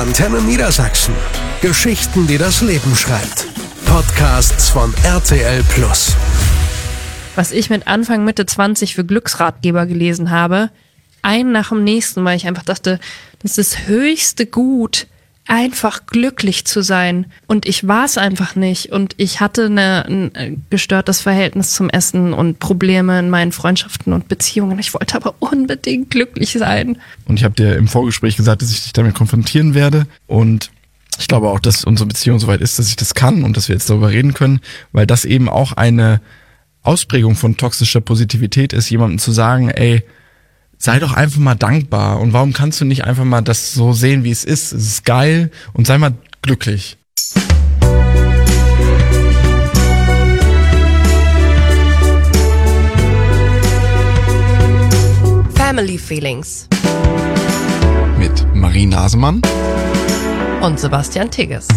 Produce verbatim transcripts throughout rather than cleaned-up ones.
Antenne Niedersachsen. Geschichten, die das Leben schreibt. Podcasts von R T L Plus. Was ich mit Anfang, Mitte zwanzig für Glücksratgeber gelesen habe, einen nach dem nächsten, weil ich einfach dachte, das ist das höchste Gut, einfach glücklich zu sein. Und ich war es einfach nicht. Und ich hatte eine, ein gestörtes Verhältnis zum Essen und Probleme in meinen Freundschaften und Beziehungen. Ich wollte aber unbedingt glücklich sein. Und ich habe dir im Vorgespräch gesagt, dass ich dich damit konfrontieren werde. Und ich glaube auch, dass unsere Beziehung soweit ist, dass ich das kann und dass wir jetzt darüber reden können, weil das eben auch eine Ausprägung von toxischer Positivität ist, jemandem zu sagen, ey, sei doch einfach mal dankbar. Und warum kannst du nicht einfach mal das so sehen, wie es ist? Es ist geil und sei mal glücklich. Family Feelings Mit Marie Nasemann und Sebastian Tigges.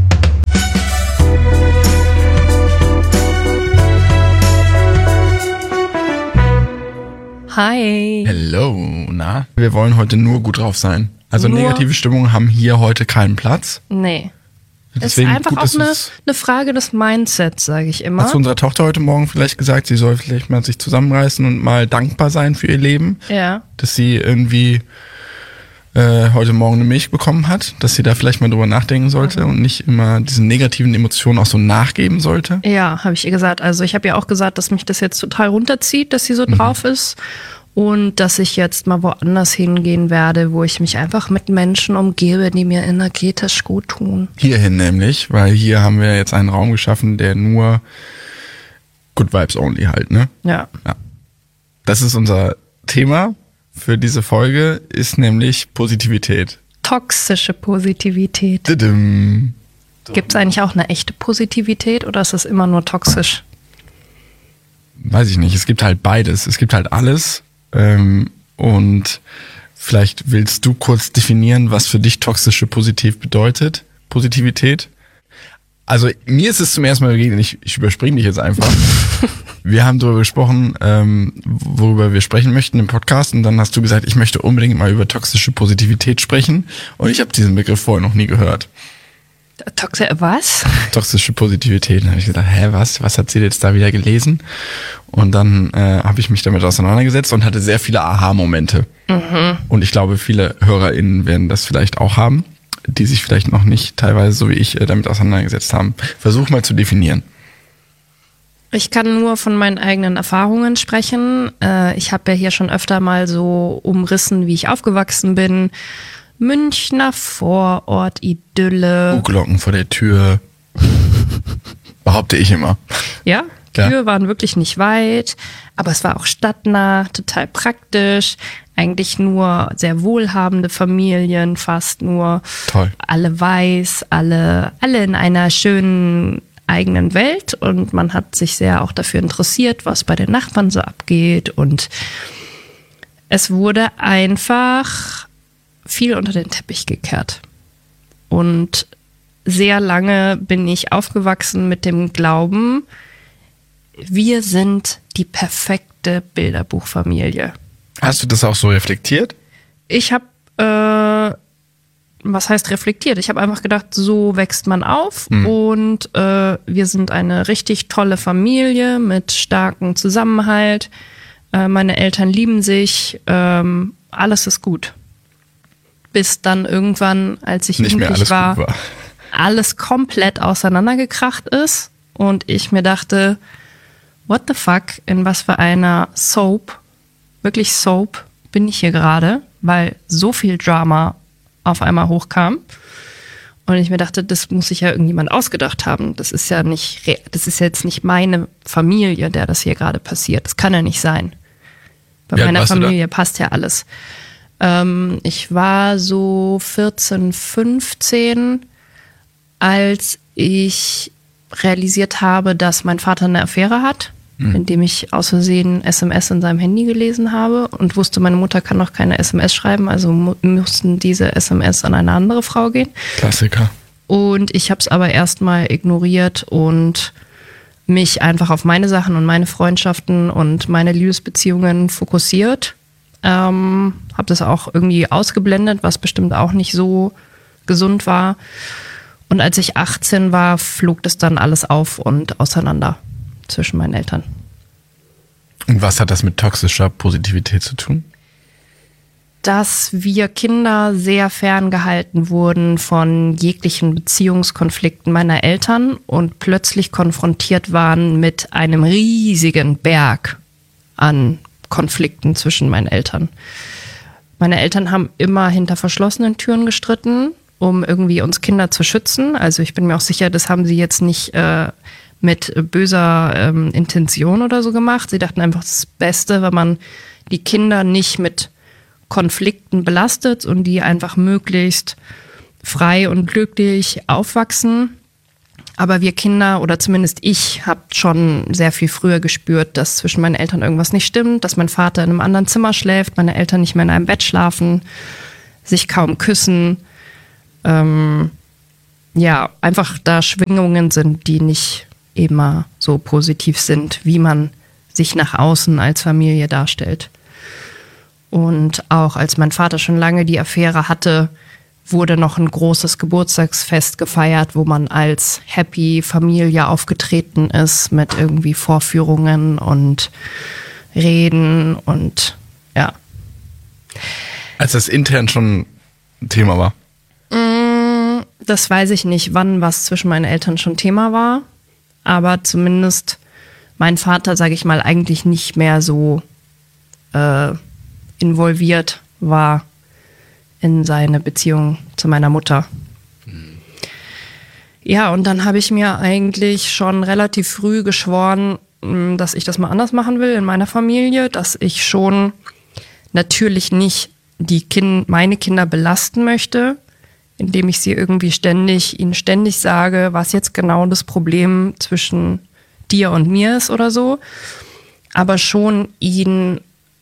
Hi. Hello, na? Wir wollen heute nur gut drauf sein. Also Nur- negative Stimmungen haben hier heute keinen Platz. Nee. Deswegen ist einfach gut, auch dass eine, du's- eine Frage des Mindsets, sage ich immer. Hast du unserer Tochter heute Morgen vielleicht gesagt, sie soll vielleicht mal sich zusammenreißen und mal dankbar sein für ihr Leben? Ja. Dass sie irgendwie äh, heute Morgen eine Milch bekommen hat, dass sie da vielleicht mal drüber nachdenken sollte und nicht immer diesen negativen Emotionen auch so nachgeben sollte. Ja, habe ich ihr gesagt. Also ich habe ja auch gesagt, dass mich das jetzt total runterzieht, dass sie so Mhm. drauf ist. Und dass ich jetzt mal woanders hingehen werde, wo ich mich einfach mit Menschen umgebe, die mir energetisch gut tun. Hierhin nämlich, weil hier haben wir jetzt einen Raum geschaffen, der nur Good Vibes Only halt, ne? Ja. Das ist unser Thema für diese Folge, ist nämlich Positivität. Toxische Positivität. Didim. Gibt es eigentlich auch eine echte Positivität oder ist das immer nur toxisch? Weiß ich nicht, es gibt halt beides, es gibt halt alles. Ähm, und vielleicht willst du kurz definieren, was für dich toxische Positiv bedeutet, Positivität. Also mir ist es zum ersten Mal begegnet, ich, ich überspringe dich jetzt einfach. Wir haben darüber gesprochen, ähm, worüber wir sprechen möchten im Podcast und dann hast du gesagt, ich möchte unbedingt mal über toxische Positivität sprechen und ich habe diesen Begriff vorher noch nie gehört. Toxisch, was? Toxische Positivität. Dann habe ich gedacht, hä, was? Was hat sie jetzt da wieder gelesen? Und dann äh, habe ich mich damit auseinandergesetzt und hatte sehr viele Aha-Momente. Mhm. Und ich glaube, viele HörerInnen werden das vielleicht auch haben, die sich vielleicht noch nicht teilweise so wie ich äh, damit auseinandergesetzt haben. Versuch mal zu definieren. Ich kann nur von meinen eigenen Erfahrungen sprechen. Äh, ich habe ja hier schon öfter mal so umrissen, wie ich aufgewachsen bin. Münchner Vorort, Idylle. Kuhglocken vor der Tür. Behaupte ich immer. Ja, Klar. Kühe waren wirklich nicht weit, aber es war auch stadtnah, total praktisch. Eigentlich nur sehr wohlhabende Familien, fast nur. Toll. Alle weiß, alle, alle in einer schönen eigenen Welt und man hat sich sehr auch dafür interessiert, was bei den Nachbarn so abgeht und es wurde einfach viel unter den Teppich gekehrt. Und sehr lange bin ich aufgewachsen mit dem Glauben, wir sind die perfekte Bilderbuchfamilie. Hast du das auch so reflektiert? Ich habe, äh, was heißt reflektiert? Ich habe einfach gedacht, so wächst man auf Mhm. und äh, wir sind eine richtig tolle Familie mit starkem Zusammenhalt. Äh, meine Eltern lieben sich, ähm, alles ist gut. Bis dann irgendwann, als ich Nicht mehr jugendlich alles war, gut war. alles komplett auseinandergekracht ist und ich mir dachte, what the fuck, in was für einer Soap, wirklich Soap, bin ich hier gerade, weil so viel Drama auf einmal hochkam. Und ich mir dachte, das muss sich ja irgendjemand ausgedacht haben. Das ist ja nicht, re- das ist jetzt nicht meine Familie, der das hier gerade passiert. Das kann ja nicht sein. Bei Wie alt meiner warst du da? Familie passt ja alles. Ähm, ich war so vierzehn, fünfzehn, als ich realisiert habe, dass mein Vater eine Affäre hat, mhm. indem ich aus Versehen S M S in seinem Handy gelesen habe und wusste, meine Mutter kann noch keine S M S schreiben, also mu- mussten diese S M S an eine andere Frau gehen. Klassiker. Und ich habe es aber erstmal ignoriert und mich einfach auf meine Sachen und meine Freundschaften und meine Liebesbeziehungen fokussiert. Ähm, habe das auch irgendwie ausgeblendet, was bestimmt auch nicht so gesund war. Und als ich achtzehn war, flog das dann alles auf und auseinander zwischen meinen Eltern. Und was hat das mit toxischer Positivität zu tun? Dass wir Kinder sehr ferngehalten wurden von jeglichen Beziehungskonflikten meiner Eltern und plötzlich konfrontiert waren mit einem riesigen Berg an Konflikten zwischen meinen Eltern. Meine Eltern haben immer hinter verschlossenen Türen gestritten, um irgendwie uns Kinder zu schützen. Also ich bin mir auch sicher, das haben sie jetzt nicht äh, mit böser ähm, Intention oder so gemacht. Sie dachten einfach, das Beste, wenn man die Kinder nicht mit Konflikten belastet und die einfach möglichst frei und glücklich aufwachsen. Aber wir Kinder, oder zumindest ich, habe schon sehr viel früher gespürt, dass zwischen meinen Eltern irgendwas nicht stimmt, dass mein Vater in einem anderen Zimmer schläft, meine Eltern nicht mehr in einem Bett schlafen, sich kaum küssen. Ähm, ja, einfach da Schwingungen sind, die nicht immer so positiv sind, wie man sich nach außen als Familie darstellt. Und auch als mein Vater schon lange die Affäre hatte, wurde noch ein großes Geburtstagsfest gefeiert, wo man als Happy Familie aufgetreten ist mit irgendwie Vorführungen und Reden und ja. Als das intern schon ein Thema war? Das weiß ich nicht, wann was zwischen meinen Eltern schon Thema war, aber zumindest mein Vater, sage ich mal, eigentlich nicht mehr so äh, involviert war in seine Beziehung zu meiner Mutter. Mhm. Ja, und dann habe ich mir eigentlich schon relativ früh geschworen, dass ich das mal anders machen will in meiner Familie, dass ich schon natürlich nicht die kind, meine Kinder belasten möchte, indem ich sie irgendwie ständig, ihnen ständig sage, was jetzt genau das Problem zwischen dir und mir ist oder so, aber schon ihnen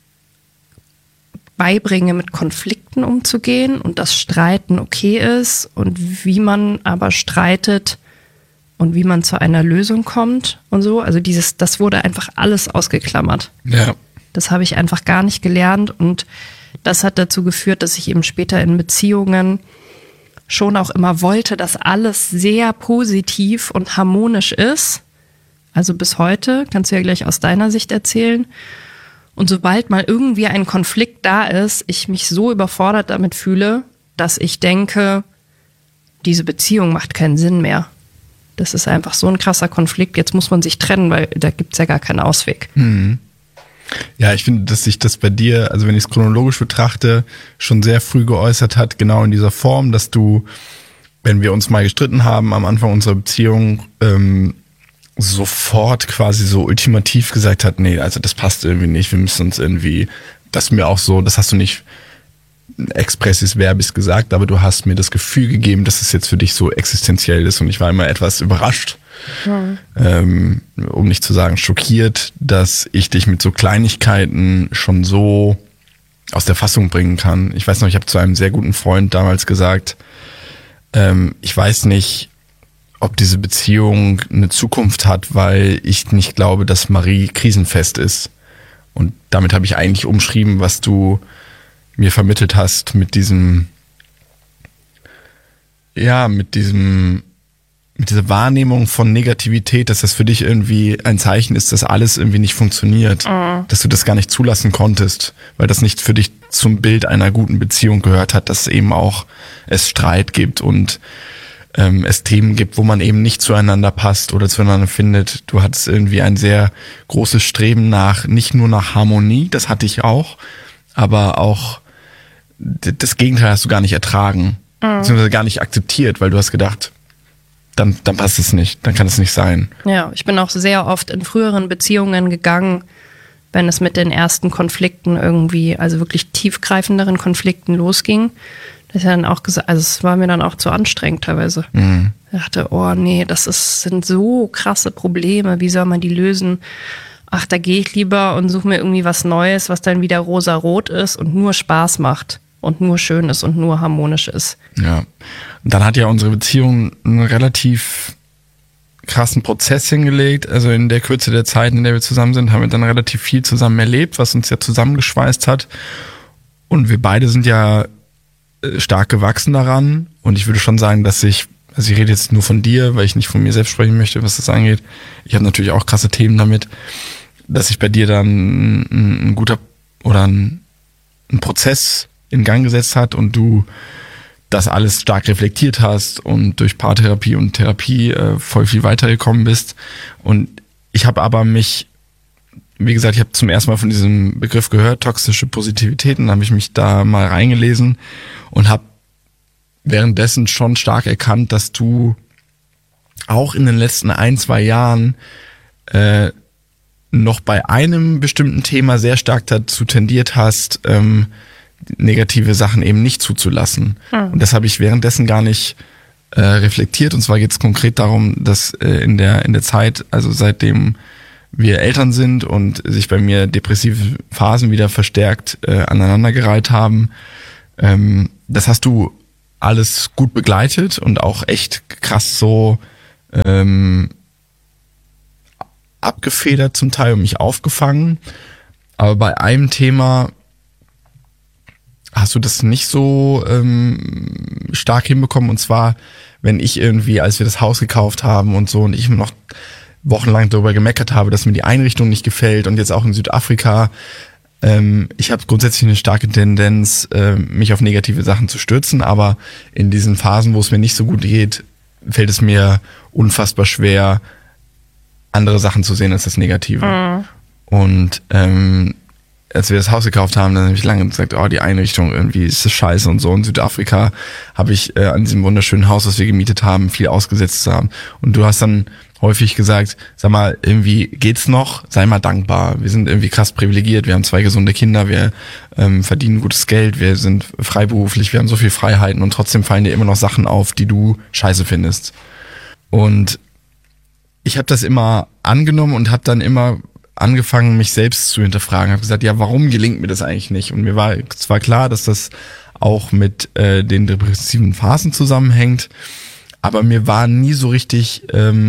beibringe, mit Konflikten umzugehen und dass Streiten okay ist und wie man aber streitet und wie man zu einer Lösung kommt und so. Also dieses, das wurde einfach alles ausgeklammert. Ja. Das habe ich einfach gar nicht gelernt und das hat dazu geführt, dass ich eben später in Beziehungen schon auch immer wollte, dass alles sehr positiv und harmonisch ist. Also bis heute, kannst du ja gleich aus deiner Sicht erzählen. Und sobald mal irgendwie ein Konflikt da ist, ich mich so überfordert damit fühle, dass ich denke, diese Beziehung macht keinen Sinn mehr. Das ist einfach so ein krasser Konflikt, jetzt muss man sich trennen, weil da gibt's ja gar keinen Ausweg. Mhm. Ja, ich finde, dass sich das bei dir, also wenn ich es chronologisch betrachte, schon sehr früh geäußert hat, genau in dieser Form, dass du, wenn wir uns mal gestritten haben am Anfang unserer Beziehung, ähm, sofort quasi so ultimativ gesagt hat, nee, also das passt irgendwie nicht, wir müssen uns irgendwie, das mir auch so, das hast du nicht expressis verbis gesagt, aber du hast mir das Gefühl gegeben, dass es jetzt für dich so existenziell ist und ich war immer etwas überrascht, ja. ähm, um nicht zu sagen schockiert, dass ich dich mit so Kleinigkeiten schon so aus der Fassung bringen kann. Ich weiß noch, ich habe zu einem sehr guten Freund damals gesagt, ähm, ich weiß nicht, ob diese Beziehung eine Zukunft hat, weil ich nicht glaube, dass Marie krisenfest ist. Und damit habe ich eigentlich umschrieben, was du mir vermittelt hast mit diesem, ja, mit diesem, mit dieser Wahrnehmung von Negativität, dass das für dich irgendwie ein Zeichen ist, dass alles irgendwie nicht funktioniert, mhm. dass du das gar nicht zulassen konntest, weil das nicht für dich zum Bild einer guten Beziehung gehört hat, dass eben auch es Streit gibt und ähm, es Themen gibt, wo man eben nicht zueinander passt oder zueinander findet. Du hattest irgendwie ein sehr großes Streben nach, nicht nur nach Harmonie, das hatte ich auch, aber auch das Gegenteil hast du gar nicht ertragen, mhm. beziehungsweise gar nicht akzeptiert, weil du hast gedacht, dann, dann passt es nicht, dann kann es nicht sein. Ja, ich bin auch sehr oft in früheren Beziehungen gegangen, wenn es mit den ersten Konflikten irgendwie, also wirklich tiefgreifenderen Konflikten losging. Das ist ja dann auch gesagt, also es war mir dann auch zu anstrengend teilweise. Mhm. Ich dachte, oh nee, das ist, sind so krasse Probleme, wie soll man die lösen? Ach, da gehe ich lieber und suche mir irgendwie was Neues, was dann wieder rosa-rot ist und nur Spaß macht und nur schön ist und nur harmonisch ist. Ja, und dann hat ja unsere Beziehung einen relativ krassen Prozess hingelegt. Also in der Kürze der Zeit, in der wir zusammen sind, haben wir dann relativ viel zusammen erlebt, was uns ja zusammengeschweißt hat. Und wir beide sind ja äh, stark gewachsen daran und ich würde schon sagen, dass ich, also ich rede jetzt nur von dir, weil ich nicht von mir selbst sprechen möchte, was das angeht. Ich habe natürlich auch krasse Themen damit, dass sich bei dir dann ein, ein guter oder ein, ein Prozess in Gang gesetzt hat und du das alles stark reflektiert hast und durch Paartherapie und Therapie äh, voll viel weitergekommen bist. Und ich habe aber mich, wie gesagt, ich habe zum ersten Mal von diesem Begriff gehört, toxische Positivität, und dann habe ich mich da mal reingelesen und habe währenddessen schon stark erkannt, dass du auch in den letzten ein, zwei Jahren äh, noch bei einem bestimmten Thema sehr stark dazu tendiert hast, ähm, negative Sachen eben nicht zuzulassen. Hm. Und das habe ich währenddessen gar nicht äh, reflektiert. Und zwar geht es konkret darum, dass äh, in der in der Zeit, also seitdem wir Eltern sind und sich bei mir depressive Phasen wieder verstärkt äh, aneinandergereiht haben, ähm, das hast du alles gut begleitet und auch echt krass so ähm, abgefedert zum Teil und mich aufgefangen. Aber bei einem Thema hast du das nicht so ähm, stark hinbekommen, und zwar, wenn ich irgendwie, als wir das Haus gekauft haben und so, und ich noch wochenlang darüber gemeckert habe, dass mir die Einrichtung nicht gefällt, und jetzt auch in Südafrika, ähm, ich habe grundsätzlich eine starke Tendenz, äh, mich auf negative Sachen zu stürzen, aber in diesen Phasen, wo es mir nicht so gut geht, fällt es mir unfassbar schwer, andere Sachen zu sehen als das Negative. Mhm. Und ähm, als wir das Haus gekauft haben, dann habe ich lange gesagt, oh, die Einrichtung irgendwie ist das scheiße und so. In Südafrika habe ich äh, an diesem wunderschönen Haus, das wir gemietet haben, viel ausgesetzt zu haben. Und du hast dann häufig gesagt, sag mal, irgendwie geht's noch, sei mal dankbar. Wir sind irgendwie krass privilegiert, wir haben zwei gesunde Kinder, wir ähm, verdienen gutes Geld, wir sind freiberuflich, wir haben so viel Freiheiten, und trotzdem fallen dir immer noch Sachen auf, die du scheiße findest. Und ich habe das immer angenommen und habe dann immer angefangen, mich selbst zu hinterfragen. Habe gesagt, ja, warum gelingt mir das eigentlich nicht? Und mir war zwar klar, dass das auch mit äh, den depressiven Phasen zusammenhängt, aber mir war nie so richtig,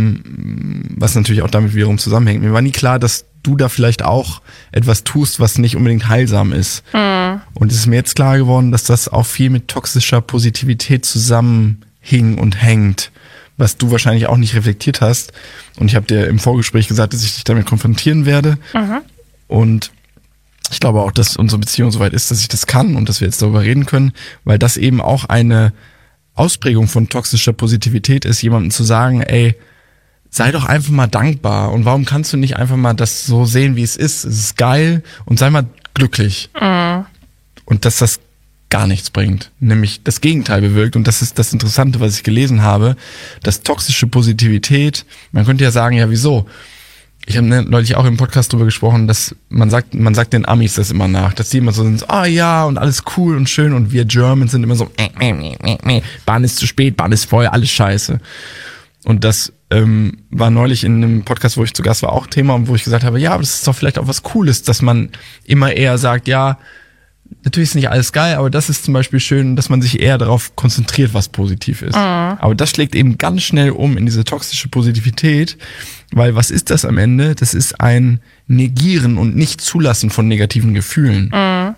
ähm, was natürlich auch damit wiederum zusammenhängt, mir war nie klar, dass du da vielleicht auch etwas tust, was nicht unbedingt heilsam ist. Mhm. Und es ist mir jetzt klar geworden, dass das auch viel mit toxischer Positivität zusammenhing und hängt, was du wahrscheinlich auch nicht reflektiert hast. Und ich habe dir im Vorgespräch gesagt, dass ich dich damit konfrontieren werde. Mhm. Und ich glaube auch, dass unsere Beziehung soweit ist, dass ich das kann und dass wir jetzt darüber reden können, weil das eben auch eine Ausprägung von toxischer Positivität ist, jemandem zu sagen, ey, sei doch einfach mal dankbar. Und warum kannst du nicht einfach mal das so sehen, wie es ist? Es ist geil und sei mal glücklich. Mhm. Und dass das gar nichts bringt, nämlich das Gegenteil bewirkt. Und das ist das Interessante, was ich gelesen habe, dass toxische Positivität, man könnte ja sagen, ja, wieso? Ich habe neulich auch im Podcast drüber gesprochen, dass man sagt, man sagt den Amis das immer nach, dass die immer so sind, ah ja, und alles cool und schön, und wir Germans sind immer so, äh, äh, äh, äh, Bahn ist zu spät, Bahn ist voll, alles scheiße. Und das ähm, war neulich in einem Podcast, wo ich zu Gast war, auch Thema, und wo ich gesagt habe, ja, aber das ist doch vielleicht auch was Cooles, dass man immer eher sagt, ja, natürlich ist nicht alles geil, aber das ist zum Beispiel schön, dass man sich eher darauf konzentriert, was positiv ist. Mhm. Aber das schlägt eben ganz schnell um in diese toxische Positivität, weil was ist das am Ende? Das ist ein Negieren und Nicht-Zulassen von negativen Gefühlen. Mhm.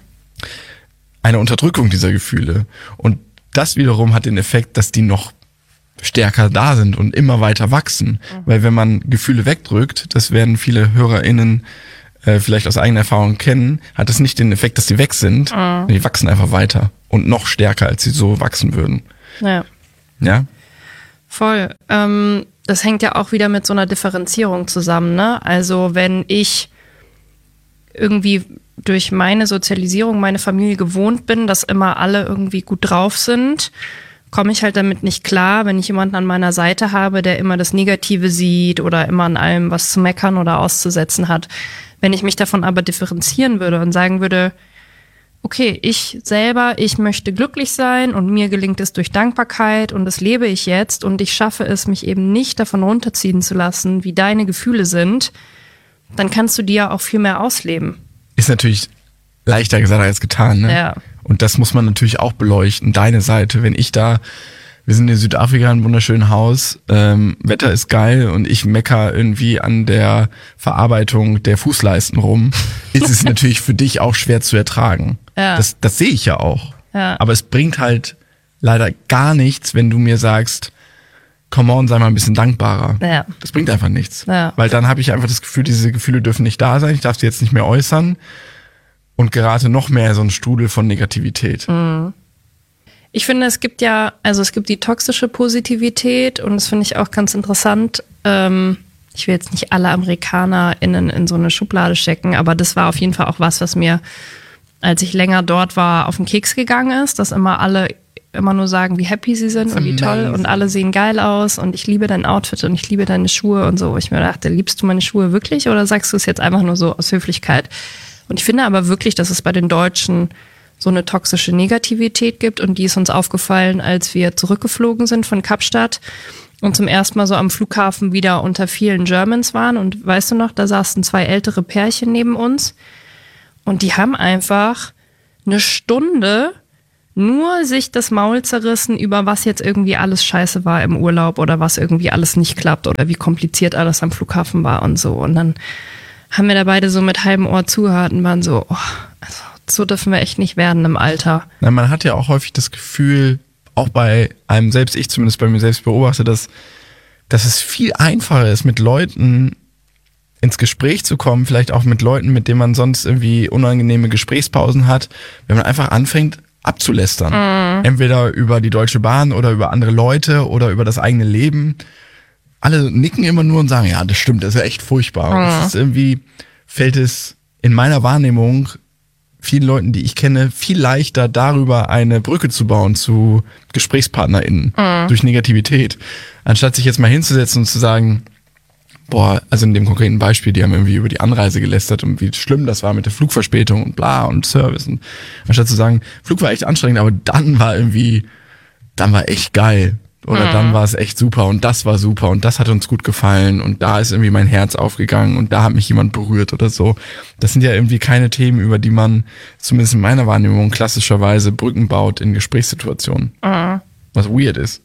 Eine Unterdrückung dieser Gefühle. Und das wiederum hat den Effekt, dass die noch stärker da sind und immer weiter wachsen. Mhm. Weil wenn man Gefühle wegdrückt, das werden viele HörerInnen vielleicht aus eigener Erfahrung kennen, hat das nicht den Effekt, dass die weg sind. Mhm. Die wachsen einfach weiter und noch stärker, als sie so wachsen würden. Ja. Ja? Voll. Ähm, das hängt ja auch wieder mit so einer Differenzierung zusammen, ne? Also wenn ich irgendwie durch meine Sozialisierung, meine Familie gewohnt bin, dass immer alle irgendwie gut drauf sind, komme ich halt damit nicht klar, wenn ich jemanden an meiner Seite habe, der immer das Negative sieht oder immer an allem was zu meckern oder auszusetzen hat. Wenn ich mich davon aber differenzieren würde und sagen würde, okay, ich selber, ich möchte glücklich sein und mir gelingt es durch Dankbarkeit und das lebe ich jetzt und ich schaffe es, mich eben nicht davon runterziehen zu lassen, wie deine Gefühle sind, dann kannst du die ja auch viel mehr ausleben. Ist natürlich leichter gesagt als getan, ne? Ja. Und das muss man natürlich auch beleuchten, deine Seite. Wenn ich da, wir sind in Südafrika, ein wunderschönes Haus, ähm, Wetter ist geil und ich mecker irgendwie an der Verarbeitung der Fußleisten rum, ist es natürlich für dich auch schwer zu ertragen. Ja. Das, das sehe ich ja auch. Ja. Aber es bringt halt leider gar nichts, wenn du mir sagst, come on, sei mal ein bisschen dankbarer. Ja. Das bringt einfach nichts. Ja. Weil dann habe ich einfach das Gefühl, diese Gefühle dürfen nicht da sein, ich darf sie jetzt nicht mehr äußern und gerate noch mehr in so einen Strudel von Negativität. Mhm. Ich finde, es gibt ja, also es gibt die toxische Positivität und das finde ich auch ganz interessant. Ähm, ich will jetzt nicht alle AmerikanerInnen in so eine Schublade stecken, aber das war auf jeden Fall auch was, was mir, als ich länger dort war, auf den Keks gegangen ist, dass immer alle immer nur sagen, wie happy sie sind und wie toll und alle sehen geil aus und ich liebe dein Outfit und ich liebe deine Schuhe und so. Ich mir dachte, liebst du meine Schuhe wirklich oder sagst du es jetzt einfach nur so aus Höflichkeit? Und ich finde aber wirklich, dass es bei den Deutschen so eine toxische Negativität gibt und die ist uns aufgefallen, als wir zurückgeflogen sind von Kapstadt und zum ersten Mal so am Flughafen wieder unter vielen Germans waren und weißt du noch, da saßen zwei ältere Pärchen neben uns und die haben einfach eine Stunde nur sich das Maul zerrissen über was jetzt irgendwie alles scheiße war im Urlaub oder was irgendwie alles nicht klappt oder wie kompliziert alles am Flughafen war und so. Und dann haben wir da beide so mit halbem Ohr zugehört und waren so, oh, also so dürfen wir echt nicht werden im Alter. Na, man hat ja auch häufig das Gefühl, auch bei einem selbst, ich zumindest bei mir selbst beobachte, dass, dass es viel einfacher ist, mit Leuten ins Gespräch zu kommen, vielleicht auch mit Leuten, mit denen man sonst irgendwie unangenehme Gesprächspausen hat, wenn man einfach anfängt, abzulästern. Mhm. Entweder über die Deutsche Bahn oder über andere Leute oder über das eigene Leben. Alle nicken immer nur und sagen, ja, das stimmt, das ist ja echt furchtbar. Mhm. Das ist irgendwie, fällt es in meiner Wahrnehmung vielen Leuten, die ich kenne, viel leichter darüber eine Brücke zu bauen zu GesprächspartnerInnen mhm. durch Negativität. Anstatt sich jetzt mal hinzusetzen und zu sagen, boah, also in dem konkreten Beispiel, die haben irgendwie über die Anreise gelästert und wie schlimm das war mit der Flugverspätung und bla und Service. Und anstatt zu sagen, Flug war echt anstrengend, aber dann war irgendwie, dann war echt geil. Oder mhm. dann war es echt super und das war super und das hat uns gut gefallen und da ist irgendwie mein Herz aufgegangen und da hat mich jemand berührt oder so. Das sind ja irgendwie keine Themen, über die man, zumindest in meiner Wahrnehmung, klassischerweise Brücken baut in Gesprächssituationen. Mhm. Was weird ist.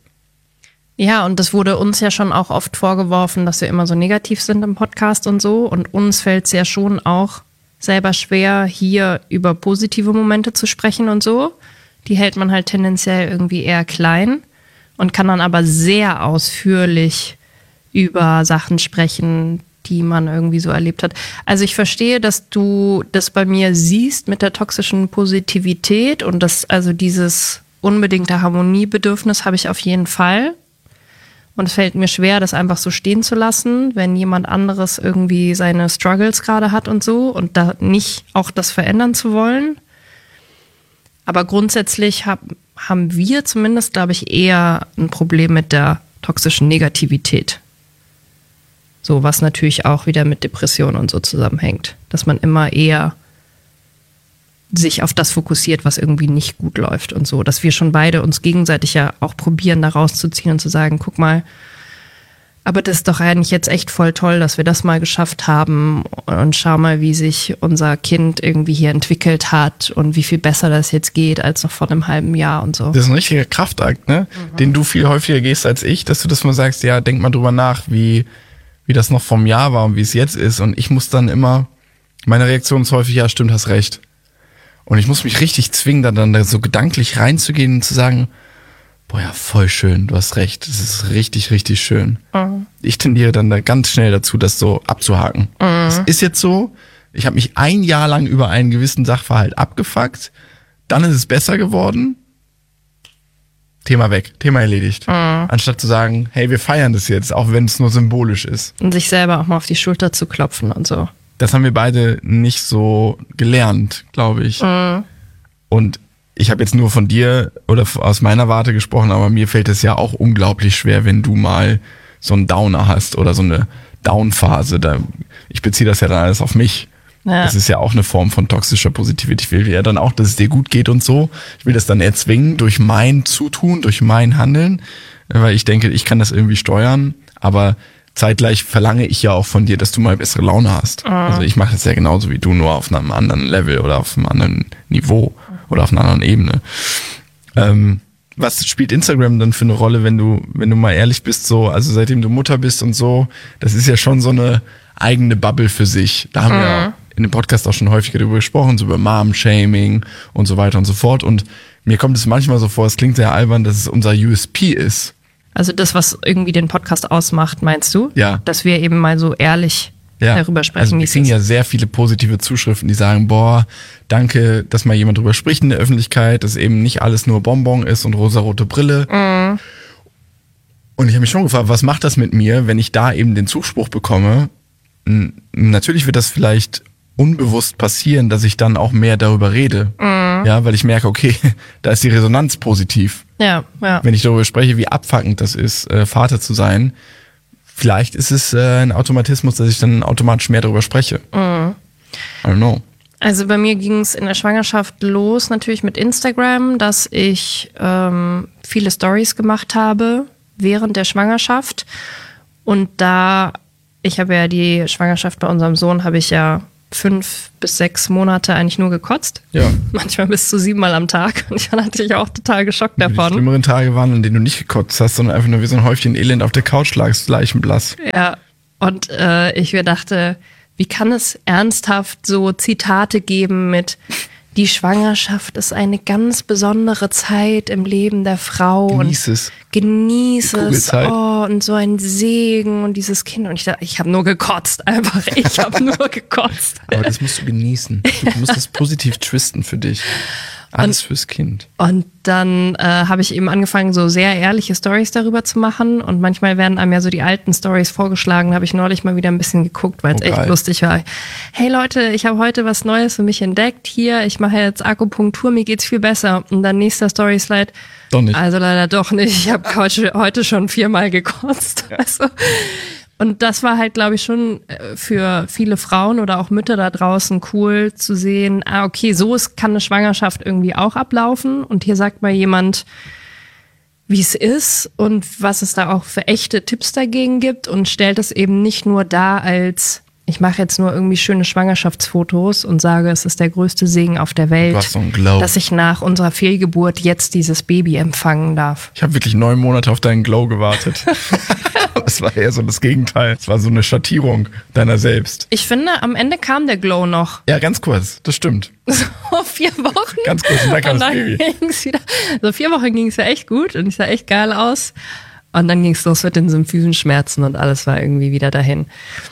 Ja, und das wurde uns ja schon auch oft vorgeworfen, dass wir immer so negativ sind im Podcast und so. Und uns fällt es ja schon auch selber schwer, hier über positive Momente zu sprechen und so. Die hält man halt tendenziell irgendwie eher klein und kann dann aber sehr ausführlich über Sachen sprechen, die man irgendwie so erlebt hat. Also ich verstehe, dass du das bei mir siehst mit der toxischen Positivität und das, also dieses unbedingte Harmoniebedürfnis habe ich auf jeden Fall. Und es fällt mir schwer, das einfach so stehen zu lassen, wenn jemand anderes irgendwie seine Struggles gerade hat und so und da nicht auch das verändern zu wollen. Aber grundsätzlich hab, haben wir zumindest, glaube ich, eher ein Problem mit der toxischen Negativität. So, was natürlich auch wieder mit Depressionen und so zusammenhängt. Dass man immer eher sich auf das fokussiert, was irgendwie nicht gut läuft und so. Dass wir schon beide uns gegenseitig ja auch probieren, da rauszuziehen und zu sagen, guck mal, aber das ist doch eigentlich jetzt echt voll toll, dass wir das mal geschafft haben und schau mal, wie sich unser Kind irgendwie hier entwickelt hat und wie viel besser das jetzt geht als noch vor einem halben Jahr und so. Das ist ein richtiger Kraftakt, ne? Mhm. Den du viel häufiger gehst als ich, dass du das mal sagst, ja, denk mal drüber nach, wie, wie das noch vom Jahr war und wie es jetzt ist. Und ich muss dann immer, meine Reaktion ist häufig, ja, stimmt, hast recht. Und ich muss mich richtig zwingen, dann, dann so gedanklich reinzugehen und zu sagen, boah, ja, voll schön, du hast recht, das ist richtig, richtig schön. Mhm. Ich tendiere dann da ganz schnell dazu, das so abzuhaken. Mhm. Das ist jetzt so, ich habe mich ein Jahr lang über einen gewissen Sachverhalt abgefuckt, dann ist es besser geworden, Thema weg, Thema erledigt. Mhm. Anstatt zu sagen, hey, wir feiern das jetzt, auch wenn es nur symbolisch ist. Und sich selber auch mal auf die Schulter zu klopfen und so. Das haben wir beide nicht so gelernt, glaube ich. Mhm. Und ich habe jetzt nur von dir oder aus meiner Warte gesprochen, aber mir fällt es ja auch unglaublich schwer, wenn du mal so einen Downer hast oder so eine Downphase. Da, ich beziehe das ja dann alles auf mich. Ja. Das ist ja auch eine Form von toxischer Positivität. Ich will ja dann auch, dass es dir gut geht und so. Ich will das dann erzwingen durch mein Zutun, durch mein Handeln, weil ich denke, ich kann das irgendwie steuern, aber zeitgleich verlange ich ja auch von dir, dass du mal bessere Laune hast. Mhm. Also ich mache das ja genauso wie du, nur auf einem anderen Level oder auf einem anderen Niveau oder auf einer anderen Ebene. Ähm, was spielt Instagram dann für eine Rolle, wenn du, wenn du mal ehrlich bist, so, also seitdem du Mutter bist und so, das ist ja schon so eine eigene Bubble für sich. Da haben mhm. wir ja in dem Podcast auch schon häufiger darüber gesprochen, so über Mom-Shaming und so weiter und so fort. Und mir kommt es manchmal so vor, es klingt sehr albern, dass es unser U S P ist. Also das, was irgendwie den Podcast ausmacht, meinst du? Ja. Dass wir eben mal so ehrlich Ja. darüber sprechen, Also wie wir es kriegen ist. ja sehr viele positive Zuschriften, die sagen, boah, danke, dass mal jemand drüber spricht in der Öffentlichkeit, dass eben nicht alles nur Bonbon ist und rosarote Brille. Mhm. Und ich habe mich schon gefragt, was macht das mit mir, wenn ich da eben den Zuspruch bekomme? N- Natürlich wird das vielleicht unbewusst passieren, dass ich dann auch mehr darüber rede. Mhm. Ja, weil ich merke, okay, da ist die Resonanz positiv. Ja, ja. Wenn ich darüber spreche, wie abfuckend das ist, äh, Vater zu sein, vielleicht ist es äh, ein Automatismus, dass ich dann automatisch mehr darüber spreche. Mhm. I don't know. Also bei mir ging es in der Schwangerschaft los, natürlich mit Instagram, dass ich ähm, viele Stories gemacht habe während der Schwangerschaft. Und da, ich habe ja die Schwangerschaft bei unserem Sohn, habe ich ja fünf bis sechs Monate eigentlich nur gekotzt. Ja. Manchmal bis zu siebenmal am Tag. Und ich war natürlich auch total geschockt Die davon. schlimmeren Tage waren, an denen du nicht gekotzt hast, sondern einfach nur wie so ein Häufchen Elend auf der Couch lagst, leichenblass. Ja, und äh, ich mir dachte, wie kann es ernsthaft so Zitate geben mit die Schwangerschaft ist eine ganz besondere Zeit im Leben der Frau. Genieß und es. Genieß Die es. Kugelzeit. Oh, und so ein Segen und dieses Kind. Und ich dachte, ich habe nur gekotzt, einfach. Ich habe nur gekotzt. Aber das musst du genießen. Du musst das positiv twisten für dich. Alles fürs Kind. Und dann äh, habe ich eben angefangen, so sehr ehrliche Stories darüber zu machen. Und manchmal werden einem ja so die alten Stories vorgeschlagen. Da habe ich neulich mal wieder ein bisschen geguckt, weil es Oh, echt geil. lustig war. Hey Leute, ich habe heute was Neues für mich entdeckt. Hier, ich mache jetzt Akupunktur, mir geht's viel besser. Und dann nächster Story-Slide. Doch nicht. Also leider doch nicht. Ich habe heute, heute schon viermal gekotzt. Also, und das war halt, glaube ich, schon äh, für viele Frauen oder auch Mütter da draußen cool zu sehen, ah, okay, so ist, kann eine Schwangerschaft irgendwie auch ablaufen. Und hier sagt mal jemand, wie es ist und was es da auch für echte Tipps dagegen gibt und stellt es eben nicht nur dar als, ich mache jetzt nur irgendwie schöne Schwangerschaftsfotos und sage, es ist der größte Segen auf der Welt, Du hast so einen Glow. dass ich nach unserer Fehlgeburt jetzt dieses Baby empfangen darf. Ich habe wirklich neun Monate auf deinen Glow gewartet. Es war eher so das Gegenteil. Es war so eine Schattierung deiner selbst. Ich finde, am Ende kam der Glow noch. Ja, ganz kurz. Das stimmt. So vier Wochen. Ganz kurz, und dann kam Und das dann Baby. ging's wieder. So vier Wochen ging es ja echt gut und ich sah echt geil aus. Und dann ging es los mit den symphysen Schmerzen und alles war irgendwie wieder dahin.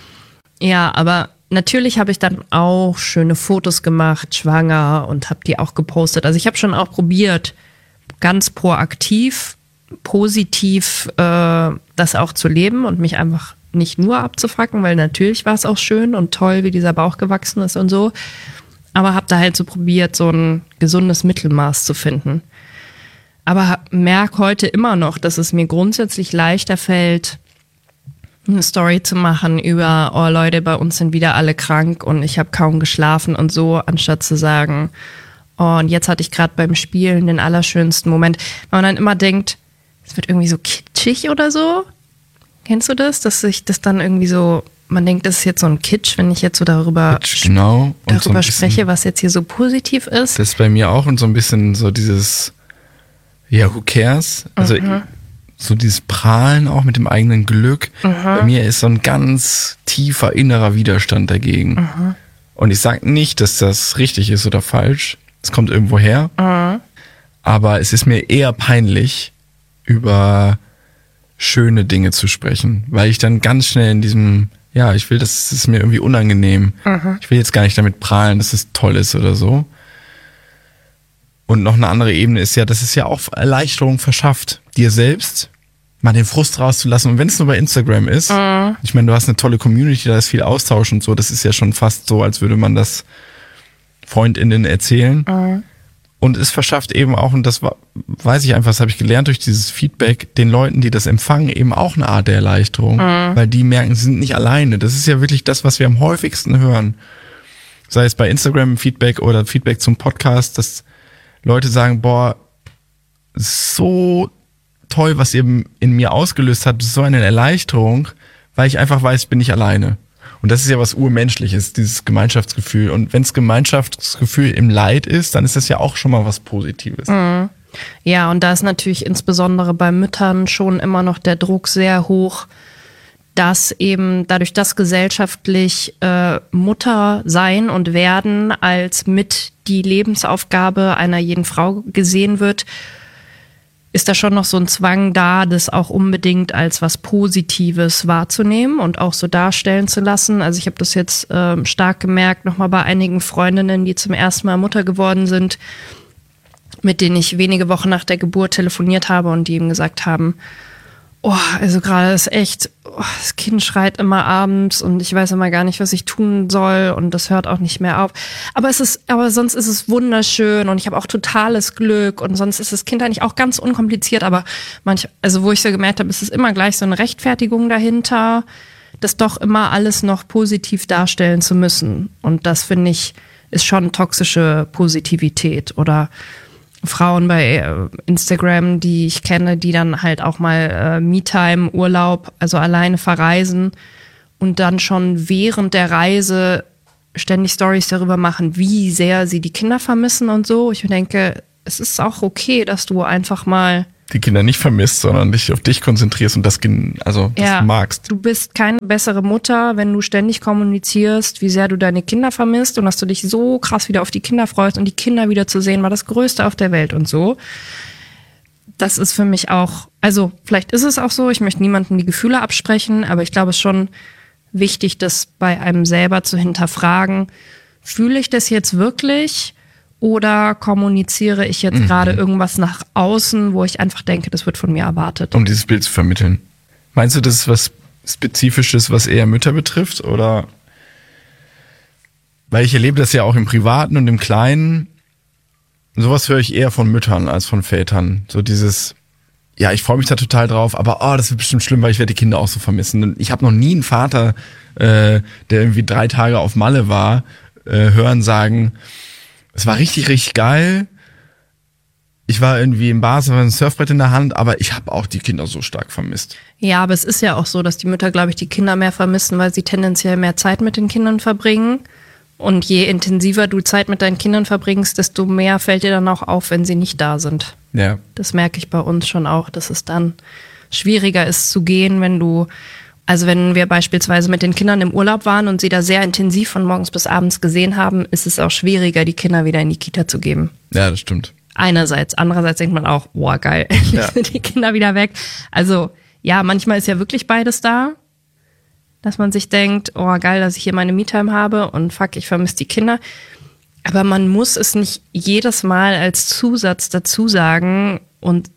Ja, aber natürlich habe ich dann auch schöne Fotos gemacht, schwanger, und habe die auch gepostet. Also ich habe schon auch probiert, ganz proaktiv, positiv äh, das auch zu leben und mich einfach nicht nur abzufacken, weil natürlich war es auch schön und toll, wie dieser Bauch gewachsen ist und so. Aber habe da halt so probiert, so ein gesundes Mittelmaß zu finden. Aber merke heute immer noch, dass es mir grundsätzlich leichter fällt, eine Story zu machen über, oh Leute, bei uns sind wieder alle krank und ich habe kaum geschlafen und so, anstatt zu sagen, oh, und jetzt hatte ich gerade beim Spielen den allerschönsten Moment. Weil man dann immer denkt, es wird irgendwie so kitschig oder so. Kennst du das? Dass sich das dann irgendwie so, man denkt, das ist jetzt so ein Kitsch, wenn ich jetzt so darüber, Genau. Und darüber so ein bisschen, spreche, was jetzt hier so positiv ist. das ist bei mir auch und so ein bisschen so dieses, ja, who cares? Also so dieses Prahlen auch mit dem eigenen Glück. Bei mir ist so ein ganz tiefer innerer Widerstand dagegen. Und ich sage nicht, dass das richtig ist oder falsch. Es kommt irgendwo her. Aber es ist mir eher peinlich, über schöne Dinge zu sprechen, weil ich dann ganz schnell in diesem, ja, ich will, das ist mir irgendwie unangenehm. Ich will jetzt gar nicht damit prahlen, dass es toll ist oder so. Und noch eine andere Ebene ist ja, dass es ja auch Erleichterung verschafft, dir selbst mal den Frust rauszulassen. Und wenn es nur bei Instagram ist, ich meine, du hast eine tolle Community, da ist viel Austausch und so, das ist ja schon fast so, als würde man das FreundInnen erzählen. Und es verschafft eben auch, und das weiß ich einfach, das habe ich gelernt durch dieses Feedback, den Leuten, die das empfangen, eben auch eine Art der Erleichterung, weil die merken, sie sind nicht alleine. Das ist ja wirklich das, was wir am häufigsten hören. Sei es bei Instagram Feedback oder Feedback zum Podcast, dass Leute sagen, boah, so toll, was ihr in mir ausgelöst habt, so eine Erleichterung, weil ich einfach weiß, ich bin nicht alleine. Und das ist ja was Urmenschliches, dieses Gemeinschaftsgefühl. Und wenn es Gemeinschaftsgefühl im Leid ist, dann ist das ja auch schon mal was Positives. Mhm. Ja, und da ist natürlich insbesondere bei Müttern schon immer noch der Druck sehr hoch, dass eben dadurch, dass gesellschaftlich äh, Mutter sein und werden als mit die Lebensaufgabe einer jeden Frau gesehen wird, ist da schon noch so ein Zwang da, das auch unbedingt als was Positives wahrzunehmen und auch so darstellen zu lassen. Also ich habe das jetzt äh, stark gemerkt, nochmal bei einigen Freundinnen, die zum ersten Mal Mutter geworden sind, mit denen ich wenige Wochen nach der Geburt telefoniert habe und die ihm gesagt haben, oh, also gerade ist echt, oh, das Kind schreit immer abends und ich weiß immer gar nicht, was ich tun soll und das hört auch nicht mehr auf. Aber es ist, aber sonst ist es wunderschön und ich habe auch totales Glück und sonst ist das Kind eigentlich auch ganz unkompliziert, aber manch, also wo ich so gemerkt habe, ist es immer gleich so eine Rechtfertigung dahinter, das doch immer alles noch positiv darstellen zu müssen. Und das finde ich, ist schon toxische Positivität oder Frauen bei Instagram, die ich kenne, die dann halt auch mal äh, Me-Time, Urlaub, also alleine verreisen und dann schon während der Reise ständig Stories darüber machen, wie sehr sie die Kinder vermissen und so. Ich denke, es ist auch okay, dass du einfach mal die Kinder nicht vermisst, sondern dich auf dich konzentrierst und das, also das ja, magst. Du bist keine bessere Mutter, wenn du ständig kommunizierst, wie sehr du deine Kinder vermisst und dass du dich so krass wieder auf die Kinder freust und die Kinder wieder zu sehen, war das Größte auf der Welt und so. Das ist für mich auch, also vielleicht ist es auch so, ich möchte niemandem die Gefühle absprechen, aber ich glaube, es ist schon wichtig, das bei einem selber zu hinterfragen. Fühle ich das jetzt wirklich? Oder kommuniziere ich jetzt mhm. gerade irgendwas nach außen, wo ich einfach denke, das wird von mir erwartet? Um dieses Bild zu vermitteln. Meinst du, das ist was Spezifisches, was eher Mütter betrifft? Oder? Weil ich erlebe das ja auch im Privaten und im Kleinen. Sowas höre ich eher von Müttern als von Vätern. So dieses, ja, ich freue mich da total drauf, aber oh, das wird bestimmt schlimm, weil ich werde die Kinder auch so vermissen. Und ich habe noch nie einen Vater, äh, der irgendwie drei Tage auf Malle war, äh, hören sagen, es war richtig, richtig geil. Ich war irgendwie im Bar, es war ein Surfbrett in der Hand, aber ich habe auch die Kinder so stark vermisst. Ja, aber es ist ja auch so, dass die Mütter, glaube ich, die Kinder mehr vermissen, weil sie tendenziell mehr Zeit mit den Kindern verbringen. Und je intensiver du Zeit mit deinen Kindern verbringst, desto mehr fällt dir dann auch auf, wenn sie nicht da sind. Ja. Das merke ich bei uns schon auch, dass es dann schwieriger ist zu gehen, wenn du... Also wenn wir beispielsweise mit den Kindern im Urlaub waren und sie da sehr intensiv von morgens bis abends gesehen haben, ist es auch schwieriger, die Kinder wieder in die Kita zu geben. Ja, das stimmt. Einerseits. Andererseits denkt man auch, boah, geil, ja. sind die Kinder wieder weg. Also ja, manchmal ist ja wirklich beides da, dass man sich denkt, oh geil, dass ich hier meine Me-Time habe und fuck, ich vermisse die Kinder. Aber man muss es nicht jedes Mal als Zusatz dazu sagen und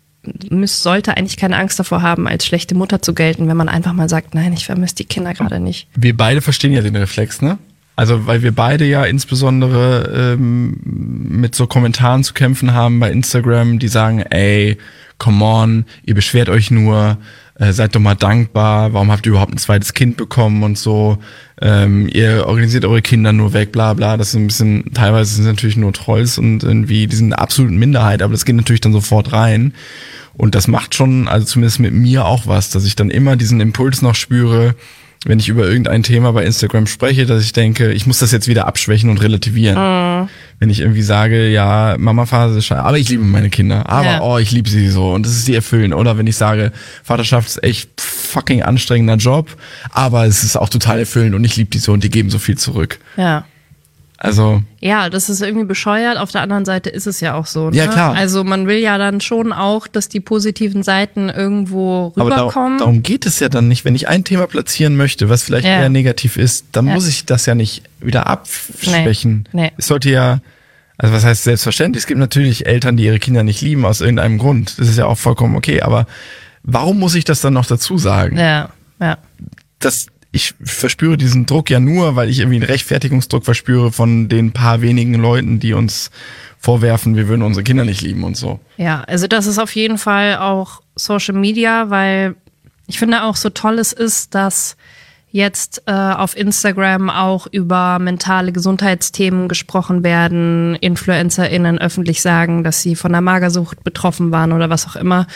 Müß, sollte eigentlich keine Angst davor haben, als schlechte Mutter zu gelten, wenn man einfach mal sagt, nein, ich vermisse die Kinder gerade nicht. Wir beide verstehen ja den Reflex, ne? Also weil wir beide ja insbesondere ähm, mit so Kommentaren zu kämpfen haben bei Instagram, die sagen, ey, come on, ihr beschwert euch nur, äh, seid doch mal dankbar, warum habt ihr überhaupt ein zweites Kind bekommen und so, ähm, ihr organisiert eure Kinder nur weg, bla bla, das ist ein bisschen, teilweise sind es natürlich nur Trolls und irgendwie, die sind eine absolute Minderheit, aber das geht natürlich dann sofort rein. Und das macht schon, also zumindest mit mir auch was, dass ich dann immer diesen Impuls noch spüre, wenn ich über irgendein Thema bei Instagram spreche, dass ich denke, ich muss das jetzt wieder abschwächen und relativieren. Mm. Wenn ich irgendwie sage, ja, Mama-Phase ist scheiße, aber ich liebe meine Kinder, aber ja. oh, ich liebe sie so und das ist die erfüllend. Oder wenn ich sage, Vaterschaft ist echt fucking anstrengender Job, aber es ist auch total erfüllend und ich liebe die so und die geben so viel zurück. Ja. Also. Ja, das ist irgendwie bescheuert. Auf der anderen Seite ist es ja auch so. Ne? Ja, klar. Also man will ja dann schon auch, dass die positiven Seiten irgendwo rüberkommen. Aber darum geht es ja dann nicht. Wenn ich ein Thema platzieren möchte, was vielleicht ja. eher negativ ist, dann ja. muss ich das ja nicht wieder abschwächen. Nee. Nee. Es sollte ja, also was heißt selbstverständlich? Es gibt natürlich Eltern, die ihre Kinder nicht lieben aus irgendeinem Grund. Das ist ja auch vollkommen okay. Aber warum muss ich das dann noch dazu sagen? Ja, ja. Das Ich verspüre diesen Druck ja nur, weil ich irgendwie einen Rechtfertigungsdruck verspüre von den paar wenigen Leuten, die uns vorwerfen, wir würden unsere Kinder nicht lieben und so. Ja, also das ist auf jeden Fall auch Social Media, weil ich finde auch so toll es ist, dass jetzt äh, auf Instagram auch über mentale Gesundheitsthemen gesprochen werden, InfluencerInnen öffentlich sagen, dass sie von der Magersucht betroffen waren oder was auch immer.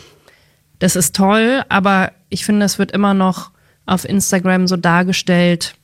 Das ist toll, aber ich finde, es wird immer noch auf Instagram so dargestellt.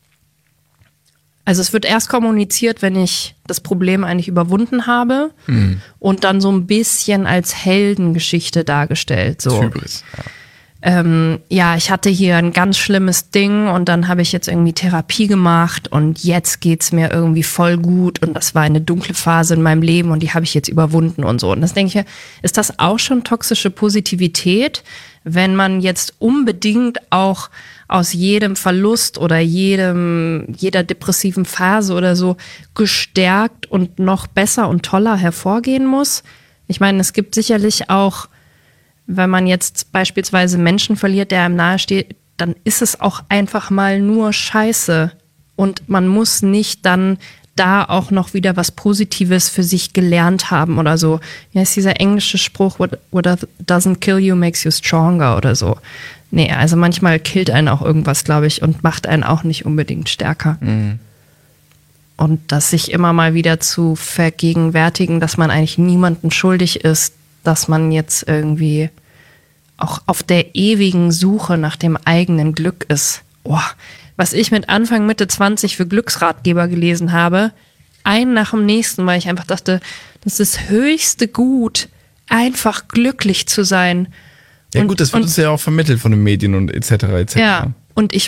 Also es wird erst kommuniziert, wenn ich das Problem eigentlich überwunden habe mhm. und dann so ein bisschen als Heldengeschichte dargestellt. So. Hybris, ja. ähm, ja, ich hatte hier ein ganz schlimmes Ding und dann habe ich jetzt irgendwie Therapie gemacht und jetzt geht's mir irgendwie voll gut und das war eine dunkle Phase in meinem Leben und die habe ich jetzt überwunden und so. Und das denke ich mir, ist das auch schon toxische Positivität, wenn man jetzt unbedingt auch aus jedem Verlust oder jedem, jeder depressiven Phase oder so gestärkt und noch besser und toller hervorgehen muss? Ich meine, es gibt sicherlich auch, wenn man jetzt beispielsweise Menschen verliert, der einem nahesteht, dann ist es auch einfach mal nur Scheiße. Und man muss nicht dann da auch noch wieder was Positives für sich gelernt haben oder so. Wie heißt dieser englische Spruch, what, what doesn't kill you makes you stronger oder so. Nee, also manchmal killt einen auch irgendwas, glaube ich, und macht einen auch nicht unbedingt stärker. Mhm. Und das sich immer mal wieder zu vergegenwärtigen, dass man eigentlich niemandem schuldig ist, dass man jetzt irgendwie auch auf der ewigen Suche nach dem eigenen Glück ist. Oh, was ich mit Anfang, Mitte zwanzig für Glücksratgeber gelesen habe, einen nach dem nächsten, weil ich einfach dachte, das ist das höchste Gut, einfach glücklich zu sein. Ja und, gut, das wird und, uns ja auch vermittelt von den Medien und et cetera et cetera. Ja, und ich